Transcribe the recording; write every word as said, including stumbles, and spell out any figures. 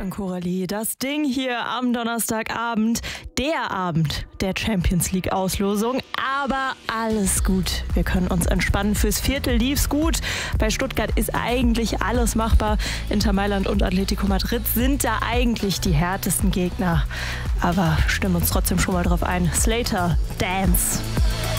Morgen, Coralie. Das Ding hier am Donnerstagabend, der Abend der Champions League Auslosung. Aber alles gut. Wir können uns entspannen. Fürs Viertel lief's gut. Bei Stuttgart ist eigentlich alles machbar. Inter Mailand und Atletico Madrid sind da eigentlich die härtesten Gegner. Aber stimmen uns trotzdem schon mal drauf ein. Slater, Dance.